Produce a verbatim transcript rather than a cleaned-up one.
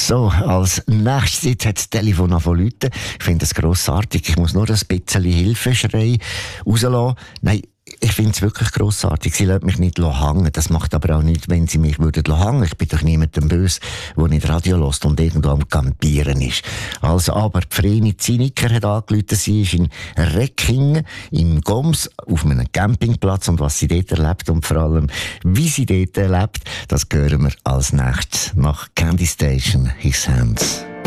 So, als nächstes jetzt hat das Telefon angefangen zu läuten. Ich finde das grossartig. Ich muss nur ein bisschen Hilfeschrei rauslassen. Nein, ich finde es wirklich grossartig. Sie lässt mich nicht hängen. Das macht aber auch nicht, wenn sie mich würden hängen. Ich bin doch niemandem böse, der nicht Radio hört und irgendwo am Campieren ist. Also, aber die Vreni Zinniker hat angerufen. Sie ist in Reckingen, im Goms, auf einem Campingplatz. Und was sie dort erlebt und vor allem, wie sie dort erlebt, das hören wir als nächstes nach Candy Station, His Hands.